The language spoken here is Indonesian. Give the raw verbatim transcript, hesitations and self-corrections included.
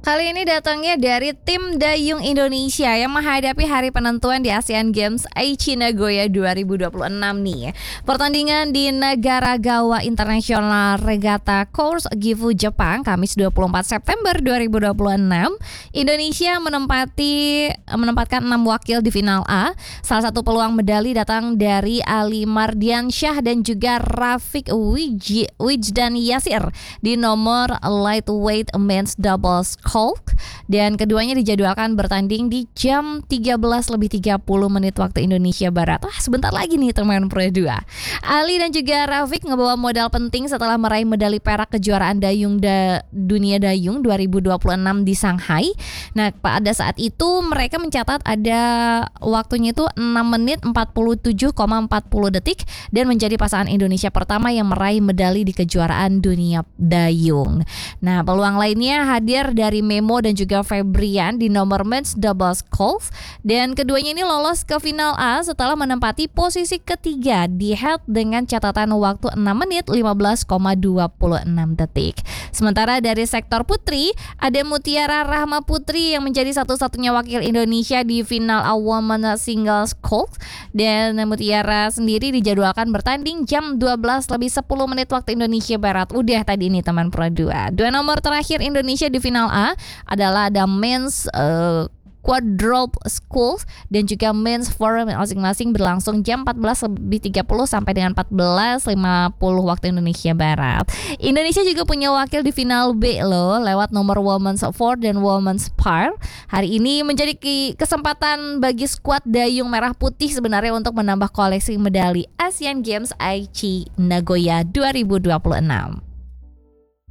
Kali ini datangnya dari tim dayung Indonesia yang menghadapi hari penentuan di Asian Games Aichi Nagoya dua ribu dua puluh enam nih. Pertandingan di Nagaragawa International Regatta Course Gifu, Jepang, Kamis dua puluh empat September dua ribu dua puluh enam. Indonesia menempati menempatkan enam wakil di final A. Salah satu peluang medali datang dari Ali Mardiansyah dan juga Rafiq Wij, Wijdan Yasir di nomor lightweight men's doubles Hulk, dan keduanya dijadwalkan bertanding di jam tiga belas lebih tiga puluh menit waktu Indonesia Barat. Wah, sebentar lagi nih teman Pro dua. Ali dan juga Rafiq ngebawa modal penting setelah meraih medali perak kejuaraan dayung da, dunia dayung dua ribu dua puluh enam di Shanghai. Nah, pada saat itu mereka mencatat ada waktunya itu enam menit empat puluh tujuh koma empat puluh detik dan menjadi pasangan Indonesia pertama yang meraih medali di kejuaraan dunia dayung. Nah, peluang lainnya hadir dari Memo dan juga Febrian di nomor men's doubles golf, dan keduanya ini lolos ke final A setelah menempati posisi ketiga di head dengan catatan waktu enam menit lima belas koma dua puluh enam detik. Sementara dari sektor putri, ada Mutiara Rahma Putri yang menjadi satu-satunya wakil Indonesia di final A women singles golf, dan Mutiara sendiri dijadwalkan bertanding jam dua belas lebih sepuluh menit waktu Indonesia Barat. Udah tadi ini teman Pro dua. Dua nomor terakhir Indonesia di final A adalah ada men's uh, quadruple schools dan juga men's forum masing-masing berlangsung jam empat belas lebih tiga puluh sampai dengan empat belas lima puluh waktu Indonesia Barat. Indonesia juga punya wakil di final B loh lewat nomor women's four dan women's par. Hari ini menjadi kesempatan bagi skuad dayung merah putih sebenarnya untuk menambah koleksi medali Asian Games Aichi Nagoya dua ribu dua puluh enam.